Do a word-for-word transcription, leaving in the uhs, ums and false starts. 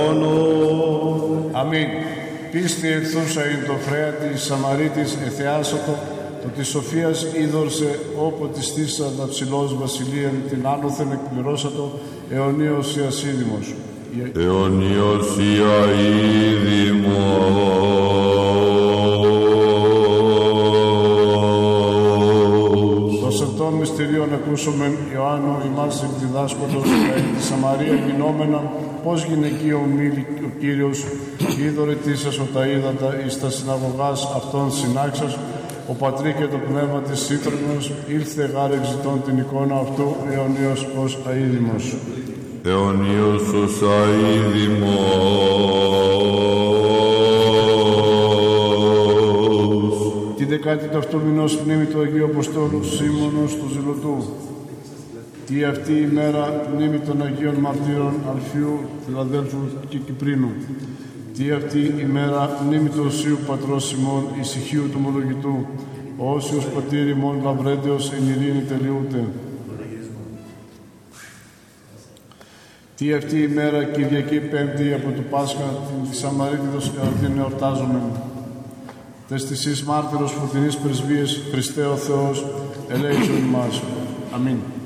αιώνο. Αμήν. Πίστη εκθούσα ειν το φρέα της Σαμαρίτης εθεάσατο, το της Σοφίας είδωρσεόπο της στήσα τα ψηλός βασιλείαν την άνωθεν εκπληρώσατο, αιωνίως η ασίδημος. Αιωνίως η αίδημος. Το σεπτών μυστηρίων ακούσομεν Ιωάννου ημάς εκδιδάσκοντος τη Σαμαρία γινόμενα, πώς γυναικείο μίλη ο Κύριος, είδωρε τίσας ο τα ύδατα εις τα συναγωγάς αυτών συνάξας, ο Πατρί και το Πνεύμα της σύντρονος, ήλθε γάρ εξητών την εικόνα αυτού, αιωνίως ως αίδημος. Αιωνίως ως αίδημος. Τη δεκάτη του αυτού μηνός μνήμη του Αγίου Αποστόλου Σίμωνος του Ζηλωτού. Τι αυτή η μέρα μνήμη των Αγίων Μαρτύρων Αλφίου, Φιλαδέλφου και Κυπρίνου. Τι αυτή η μέρα μνήμη του Οσίου Πατρός Σιμών ησυχίου του Μολογητού. Ο Όσιος Πατήρ ημών Λαυρέντεος εν ειρήνη τελειούται. Τι αυτή η μέρα Κυριακή Πέμπτη από το Πάσχα την Σαμαρίτιδος εορτήν εορτάζομεν. Τες της εις μάρτυρος φωτεινής πρεσβείας Χριστέ ο Θεός ελέησον ημάς. Αμήν.